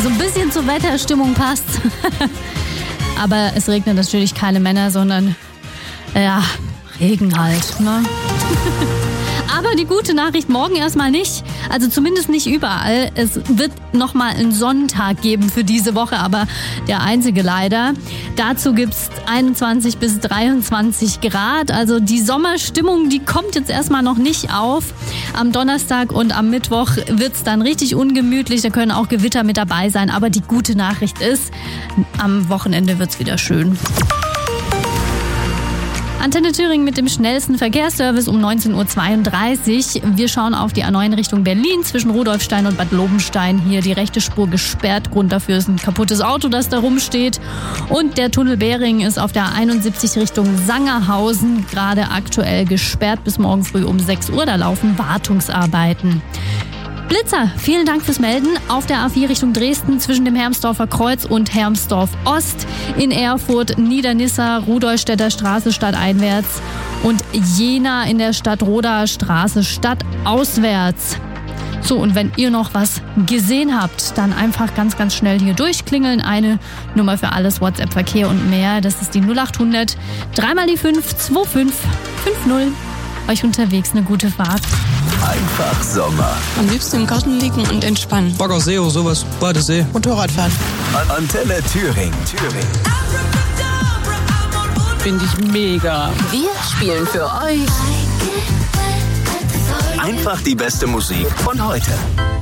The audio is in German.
so ein bisschen zur Wetterstimmung passt. Aber es regnet natürlich keine Männer, sondern ja, Regen halt, ne? Aber die gute Nachricht, morgen erstmal nicht. Also zumindest nicht überall. Es wird nochmal einen Sonnentag geben für diese Woche, aber der einzige leider. Dazu gibt's 21 bis 23 Grad. Also die Sommerstimmung, die kommt jetzt erstmal noch nicht auf. Am Donnerstag und am Mittwoch wird's dann richtig ungemütlich. Da können auch Gewitter mit dabei sein. Aber die gute Nachricht ist, am Wochenende wird's wieder schön. Antenne Thüringen mit dem schnellsten Verkehrsservice um 19.32 Uhr. Wir schauen auf die A9 Richtung Berlin zwischen Rudolfstein und Bad Lobenstein. Hier die rechte Spur gesperrt. Grund dafür ist ein kaputtes Auto, das da rumsteht. Und der Tunnel Behring ist auf der 71 Richtung Sangerhausen gerade aktuell gesperrt bis morgen früh um 6 Uhr. Da laufen Wartungsarbeiten. Blitzer, vielen Dank fürs Melden. Auf der A4 Richtung Dresden zwischen dem Hermsdorfer Kreuz und Hermsdorf Ost. In Erfurt, Niedernissa, Rudolstädter Straße stadteinwärts und Jena in der Stadt Roda Straße stadtauswärts. So, und wenn ihr noch was gesehen habt, dann einfach ganz, ganz schnell hier durchklingeln. Eine Nummer für alles, WhatsApp, Verkehr und mehr. Das ist die 0800 3 die 5 25 50. Euch unterwegs eine gute Fahrt. Einfach Sommer. Am liebsten im Garten liegen und entspannen. Baggersee oder sowas, Badesee. Motorradfahren. Antenne Thüringen. Finde ich mega. Wir spielen für euch Einfach die beste Musik von heute.